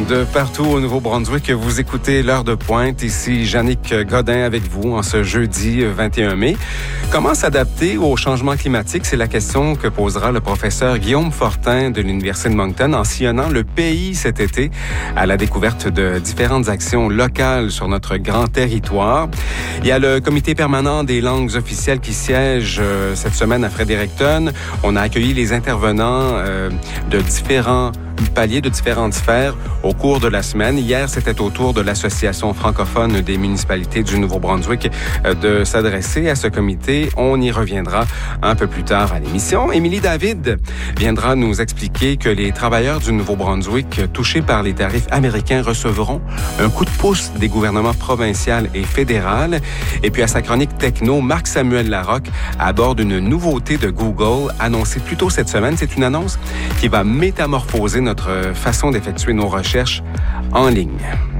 De partout au Nouveau-Brunswick, vous écoutez l'heure de pointe. Ici Jannick Godin avec vous en ce jeudi 21 mai. Comment s'adapter au changement climatique? C'est la question que posera le professeur Guillaume Fortin de l'Université de Moncton en sillonnant le pays cet été à la découverte de différentes actions locales sur notre grand territoire. Il y a le comité permanent des langues officielles qui siège cette semaine à Fredericton. On a accueilli les intervenants de différents paliers, de différentes sphères au cours de la semaine. Hier, c'était au tour de l'Association francophone des municipalités du Nouveau-Brunswick de s'adresser à ce comité. On y reviendra un peu plus tard à l'émission. Émilie David viendra nous expliquer que les travailleurs du Nouveau-Brunswick touchés par les tarifs américains recevront un coup de pouce des gouvernements provincial et fédéral. Et puis à sa chronique techno, Marc-Samuel Larocque aborde une nouveauté de Google annoncée plus tôt cette semaine. C'est une annonce qui va métamorphoser notre façon d'effectuer nos recherches en ligne.